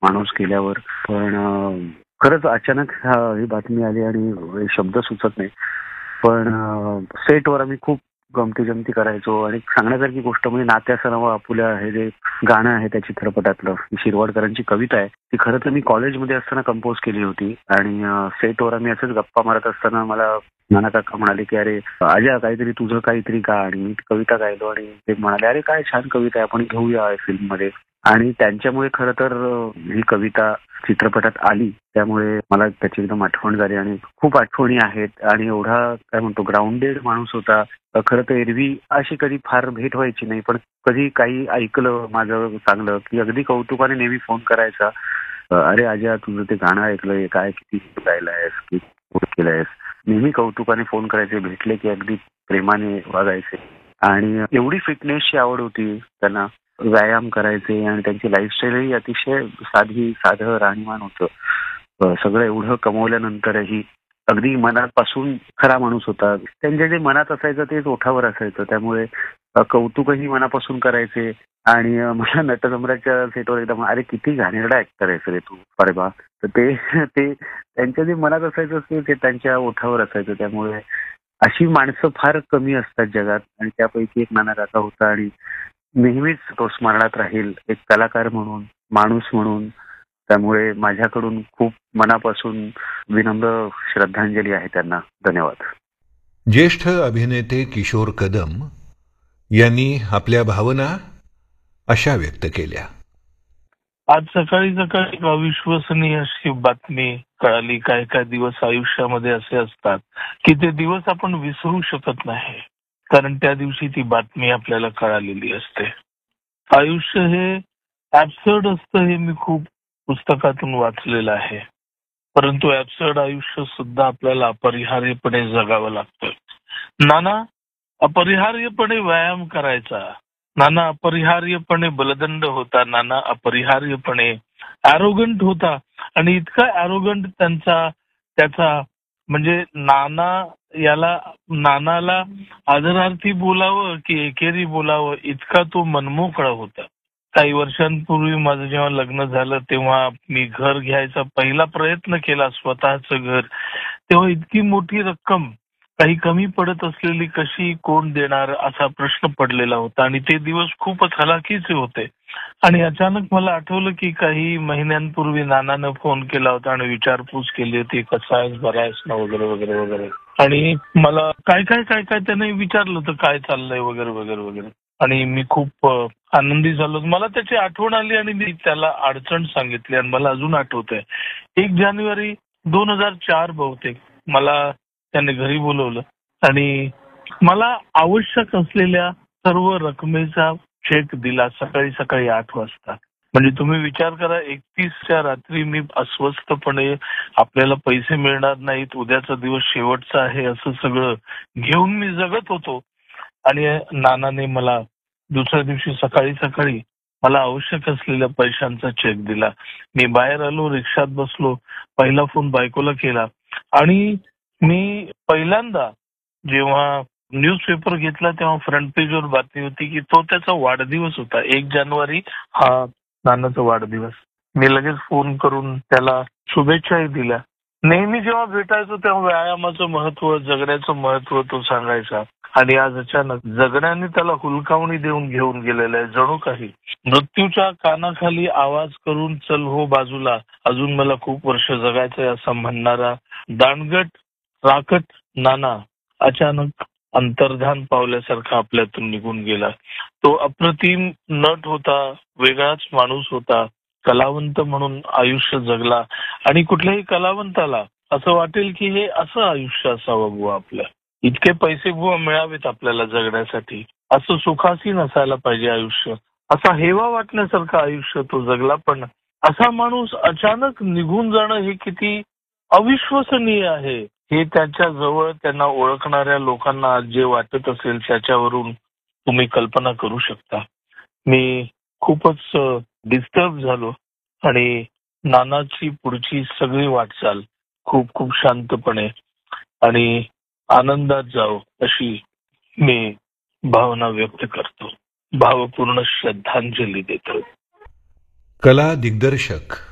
माणूस केल्यावर. पण खरंच अचानक ही बातमी आली आणि शब्द सुचत नाही. पण सेटवर आम्ही खूप गमती-जमती करायचो आणि सांगण्यासारखी गोष्ट म्हणजे नात्या सरावा आपुल्या हे जे गाणं आहे त्या चित्रपटातलं, ही शिरवाडकरांची कविता आहे. ती खरं तर मी कॉलेजमध्ये असताना कंपोज केली होती आणि सेटवर आम्ही असंच गप्पा मारत असताना मला नाना काका म्हणाले, की "अरे आज्या काहीतरी तुझं काहीतरी गा." आणि मी कविता गायलो आणि ते म्हणाले, "अरे काय छान कविता आहे, आपण घेऊया फिल्ममध्ये." आणि त्यांच्यामुळे खरं तर ही कविता चित्रपटात आली. त्यामुळे मला त्याची एकदम आठवण झाली आणि खूप आठवणी आहेत आणि एवढा काय म्हणतो ग्राउंडेड माणूस होता. खरं तर एरवी अशी कधी फार भेट व्हायची नाही. पण कधी काही ऐकलं माझं चांगलं, की अगदी कौतुकाने नेहमी फोन करायचा. "अरे आज्या तुझं ते गाणं ऐकलंय, काय किती गायलंयस, किती केलंयस." नेहमी कौतुकाने फोन करायचे. भेटले की अगदी प्रेमाने वागायचे. आणि एवढी फिटनेसची आवड होती त्यांना. व्यायाम करायचे आणि त्यांची लाईफस्टाईलही अतिशय साधं राहणीमान होतं. सगळं एवढं कमवल्यानंतरही अगदी मनापासून खरा माणूस होता. त्यांच्या जे मनात असायचं तेच ओठावर असायचं. त्यामुळे कौतुकही मनापासून करायचे आणि मला नटसम्राटच्या सेटवर एकदा "अरे किती घाणेरडा ॲक्टर आहेस रे तू." अरे वाह! तर ते ते त्यांच्या जे मनात असायचं ते त्यांच्या ओठावर असायचं. त्यामुळे अशी माणसं फार कमी असतात जगात आणि त्यापैकी एक नाना काका होता आणि नेहमीच तो स्मरणात राहील एक कलाकार म्हणून, माणूस म्हणून. त्यामुळे माझ्याकडून खूप मनापासून विनम्र श्रद्धांजली आहे त्यांना. धन्यवाद. ज्येष्ठ अभिनेते किशोर कदम यांनी आपल्या भावना अशा व्यक्त केल्या. आज सकाळी सकाळी एक अविश्वसनीय अशी बातमी कळाली. काही काही दिवस आयुष्यामध्ये असे असतात की ते दिवस आपण विसरू शकत नाही, कारण त्या दिवशी ती बातमी आपल्याला कळालेली असते. आयुष्य हे ऍब्सर्ड असतं हे मी खूप पुस्तकातून वाचलेलं आहे, परंतु ऍब्सर्ड आयुष्य सुद्धा आपल्याला अपरिहार्यपणे जगावं लागतं. नाना अपरिहार्यपणे व्यायाम करायचा, नाना अपरिहार्यपणे बलदंड होता, नाना अपरिहार्यपणे ॲरोगंट होता आणि इतका ॲरोगंट त्याचा म्हणजे नानाला आदरार्थी बोलावं की एकेरी बोलावं इतका तो मनमोकळा होता. काही वर्षांपूर्वी माझं जेव्हा लग्न झालं तेव्हा मी घर घ्यायचा पहिला प्रयत्न केला, स्वतःचं घर. तेव्हा इतकी मोठी रक्कम काही कमी पडत असलेली कशी कोण देणार असा प्रश्न पडलेला होता आणि ते दिवस खूपच हलाखीचे होते. आणि अचानक मला आठवलं की काही महिन्यांपूर्वी नानानं फोन केला होता आणि विचारपूस केली होती, कसा आहेस, बरा आहेस ना, वगैरे वगैरे वगैरे. आणि मला काय काय काय काय त्याने विचारलं होतं, काय चाललंय वगैरे वगैरे वगैरे. आणि मी खूप आनंदी झालो. मला त्याची आठवण आली आणि मी त्याला अडचण सांगितली आणि मला अजून आठवतंय 1 जानेवारी 2004 बहुतेक मला त्याने घरी बोलवलं आणि मला आवश्यक असलेल्या सर्व रकमेचा चेक दिला सकाळी सकाळी 8 वाजता. म्हणजे तुम्ही विचार करा, 31च्या रात्री मी अस्वस्थपणे आपल्याला पैसे मिळणार नाहीत, उद्याचा दिवस शेवटचा आहे असं सगळं घेऊन मी जगत होतो. आणि नानाने मला दुसऱ्या दिवशी सकाळी सकाळी मला आवश्यक असलेल्या पैशांचा चेक दिला. मी बाहेर आलो, रिक्षात बसलो, पहिला फोन बायकोला केला आणि मी पहिल्यांदा जेव्हा न्यूजपेपर घेतला तेव्हा फ्रंट पेजवर बातमी होती की तो त्याचा वाढदिवस होता. 1 जानेवारी हा नानाचा वाढदिवस. मी लगेच फोन करून त्याला शुभेच्छाही दिल्या. नेहमी जेव्हा भेटायचो तेव्हा व्यायामाचं महत्व, जगण्याचं महत्व तो सांगायचा. आणि आज अचानक जगण्याने त्याला हुलकावणी देऊन घेऊन गेलेलं आहे. जणू काही मृत्यूच्या कानाखाली आवाज करून चल हो बाजूला, अजून मला खूप वर्ष जगायचंय असं म्हणणारा दांडगट राकट नाना अचानक अंतर्धान पावल्यासारखा आपल्यातून निघून गेला. तो अप्रतिम नट होता, वेगळाच माणूस होता, कलावंत म्हणून आयुष्य जगला. आणि कुठल्याही कलावंताला असं वाटेल की हे असं आयुष्य असावं बुवा आपलं, इतके पैसे बुवा मिळावेत आपल्याला जगण्यासाठी, असं सुखासी नसायला पाहिजे आयुष्य, असा हेवा वाटण्यासारखं आयुष्य तो जगला. पण असा माणूस अचानक निघून जाणं हे किती अविश्वसनीय आहे हे त्याच्या जवळ त्यांना ओळखणाऱ्या लोकांना आज जे वाटत असेल त्याच्यावरून तुम्ही कल्पना करू शकता. मी खूपच डिस्टर्ब झालो आणि नानाची पुढची सगळी वाटचाल खूप खूप शांतपणे आणि आनंदात जावं अशी मी भावना व्यक्त करतो, भावपूर्ण श्रद्धांजली देतो. कला दिग्दर्शक